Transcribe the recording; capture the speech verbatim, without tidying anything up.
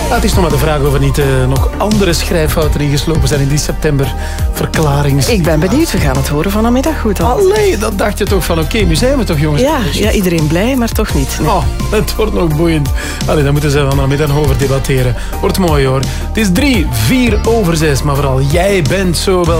Ah, het is nog maar de vraag of er niet uh, nog andere schrijffouten ingeslopen zijn in die september verklarings... Ik ben benieuwd, we gaan het horen vanmiddag goed. Al. Allee, dat dacht je toch van, oké, okay, nu zijn we toch, jongens? Ja, ja, iedereen blij, maar toch niet. Nee. Oh, het wordt nog boeiend. Allee, daar moeten ze vanmiddag over debatteren. Wordt mooi, hoor. Het is drie, vier over zes, maar vooral jij bent zo wel...